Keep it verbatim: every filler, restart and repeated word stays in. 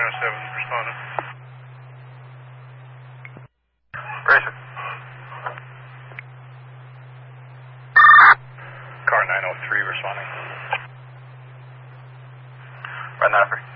seven responding. Racer. Car nine oh three responding. Right now,